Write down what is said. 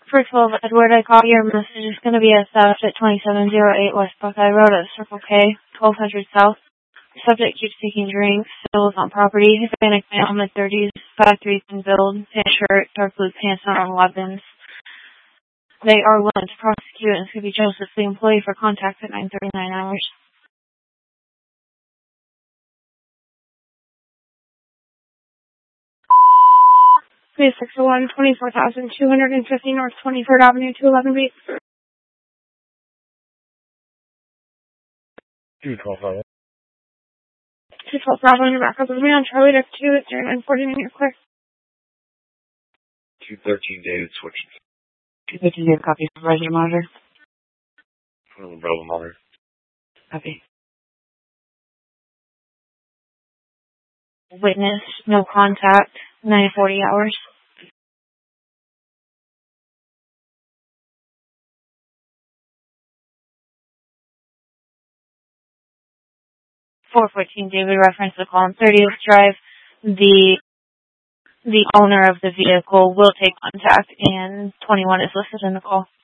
For 12 Edward, I got your message. It's going to be a theft at 2708 West Buckeye Road at Circle K, 1200 South. Subject keeps taking drinks, still is on property. Hispanic male, mid-30s, 5'3" thin build, pant shirt, dark blue pants, not on weapons. They are willing to prosecute, and it's going to be Joseph, the employee, for contact at 9:39 hours. 3601, 24,250 North 23rd Avenue, 211B. 212. 212 Bravo, in your backup with me on Charlie Deck 2 at 0940 in your clear. 213 David switching. 215 David, copy. Supervisor monitor. Bravo monitor. Copy. Witness, no contact, 9:40 hours. 414 David, reference the call on 30th Drive. The owner of the vehicle will take contact, and 21 is listed in the call.